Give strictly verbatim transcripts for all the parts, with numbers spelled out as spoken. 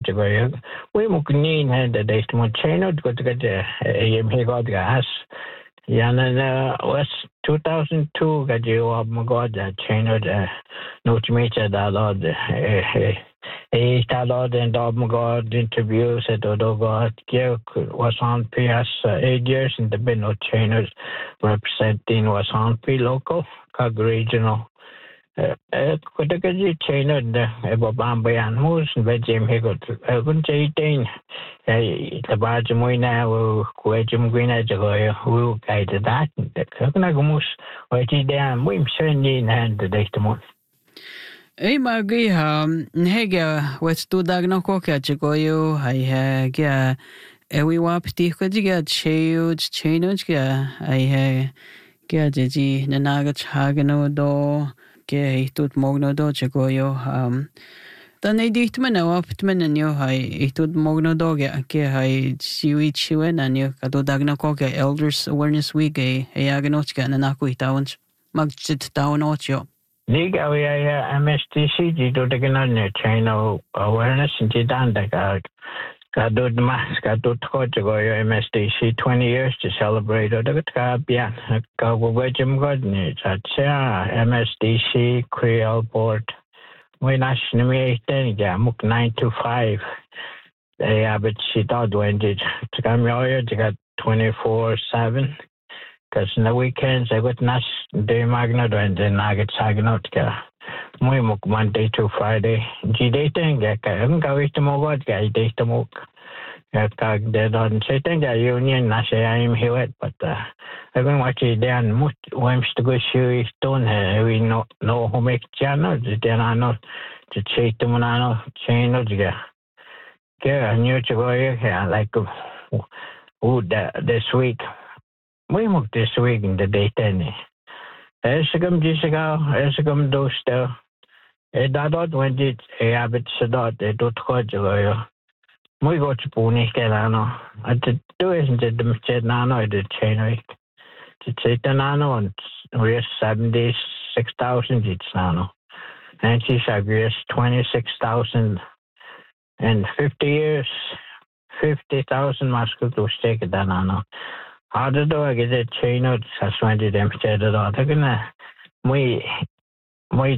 go. We muk nine had the day to mon chain out go to get a yem he got gas. Yana was two thousand two got you up my god that chain out no to meet that lord. He started and dog my god interviews at Odo God was on P S eight years in the bin no chainers representing was on P local, Cog regional. Kutakaji China the Bobambe and Moose and Vegim Higot. I couldn't eighteen. The Bajamoina will Quajum Green Edgegoy who guided that. The Kakanagumus, or T. Dan, Wim Sending and the Daytamon. Ei magi ha hega westu dagno ko ka chigoyo hai ha kya ewi wapti ko jiga cheu cheno kya ai ha kya jeji nanaga chagano do ke tut mogno do chigoyo um tanai dihtman waptman anyo hai tut mogno do ke hai siwi chiwen anyo ka do dagno ko ka elders awareness week e agano kya nanako itawon magchit tawon ocho Liga we are M S T C to take on China awareness in Chidanda. Got do the mask, got to go M S T C twenty years to celebrate. Or the Caribbean, go with Jim Godney. That's M S T C Creole Board. We national meeting, Muk nine to five. They have it, she thought when did to come here, they got twenty-four seven. Because in the weekends, I got Nash Day Magna and then I get Saganotka. Muy muk Monday to Friday. G dating, I can go with the Mogod, I date the Muk. I can't dead on Satan, I union, I say I am here, but I can watch it then. Most wants to go shoe stone, we know who make channels, then I know to chase the Monano chain of the girl. I knew to go here like wood this week. We moved this week in the day ten. Esagam Jessica, Esagam Doster. A dot when it a habit sadot, a dot hodge. We go to Pony Kelano. At the two isn't it the Mched Nano at the chain week. To say the Nano and we're seventy six thousand each Nano. And she's agrees twenty six thousand and fifty years, fifty thousand muscle to stake at Nano. How do I get a chain out? Suspended them said it all. They're gonna we we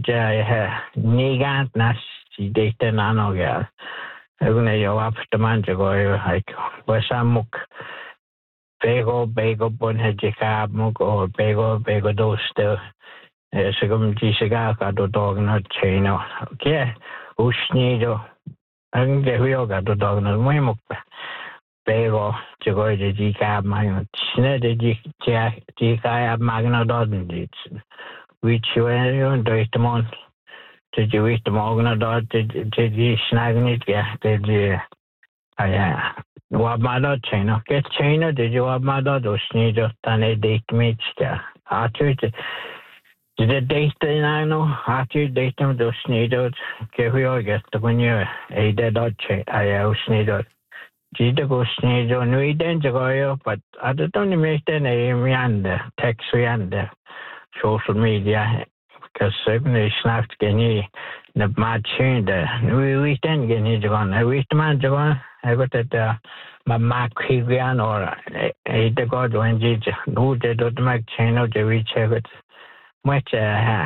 Nigant Nash data nano girl. I'm gonna go up the man to go like where some muk Bego Bego Bonhedjicab muk or Bego Bego dos still. Segum Gisagaka do dog not chain out. Okay, Ushnido. I can get real got the dog not my muk. Bego to go to G cab magnet. Sned the G cab magna doesn't it? Which you and do it a month. Did you eat the magna dot? Did you snag it? Yeah, did you? I what my dot chain? Get chain or did you have my dot or sneeze just on a date meets there? After it, did the date I know? After you date them, those sneeze out. Okay, we all get the when you're a dead dot chain. I have sneeze out. Gita go sneeze on we then to go, but I don't make the name and the text and the social media because certainly snapped Guinea the mad chain the we we then Guinea on. I wish the man to go. I got that my Mac Higian or a the god when Gita who did not make chain of the reach of it. Much uh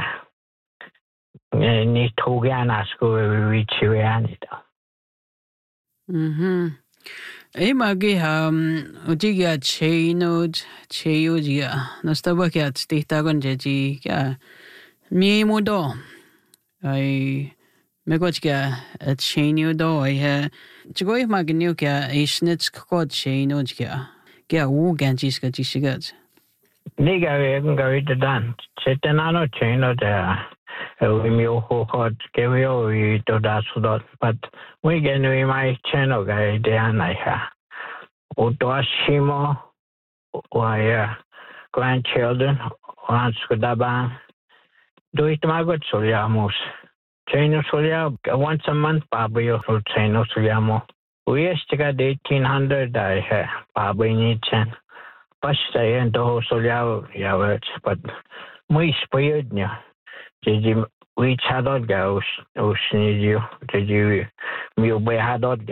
need to go and ask where we reach you and it. Mm-hmm. Ei magi um ujiga chainod chayujiga nastabakat tihtagon jeji kya mi modo ai megochka at chainudo ai ha chigoi magnu kya isnits kod chainod kya kya u ganjis ka jisigat Niga we go it dan chetanano chainod we meal who hot kevio we to that so but we get we my channel guy dan I ha Otoashimo why grandchildren once could have do it my good soliamos chain solia once a month pabio or chain soliamo we used to get eighteen hundred I ha pabio need chen but stay and the solia yeah but we spared you did you we had out goes or sneeze you did you me by had out